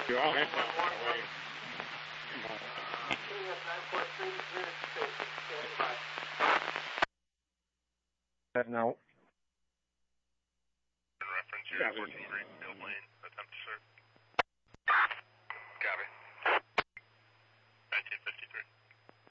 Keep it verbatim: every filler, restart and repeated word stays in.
You're all right. No. In reference, you're fourteen Greenfield Lane, attempt to search.